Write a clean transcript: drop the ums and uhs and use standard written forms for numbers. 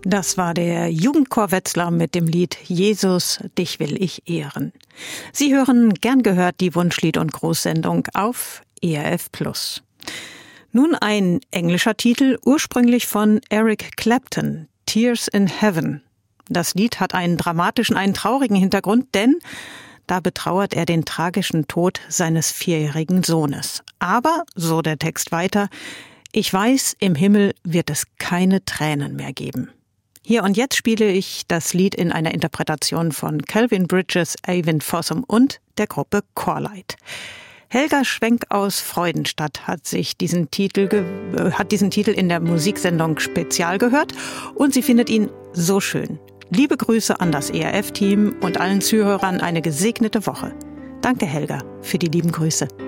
Das war der Jugendchor Wetzlar mit dem Lied Jesus, dich will ich ehren. Sie hören gern gehört die Wunschlied- und Großsendung auf ERF+. Nun ein englischer Titel, ursprünglich von Eric Clapton, Tears in Heaven. Das Lied hat einen dramatischen, einen traurigen Hintergrund, denn da betrauert er den tragischen Tod seines 4-jährigen Sohnes. Aber, so der Text weiter, ich weiß, im Himmel wird es keine Tränen mehr geben. Hier und jetzt spiele ich das Lied in einer Interpretation von Calvin Bridges, Avon Fossum und der Gruppe Chorlight. Helga Schwenk aus Freudenstadt hat diesen Titel in der Musiksendung Spezial gehört und sie findet ihn so schön. Liebe Grüße an das ERF-Team und allen Zuhörern eine gesegnete Woche. Danke Helga für die lieben Grüße.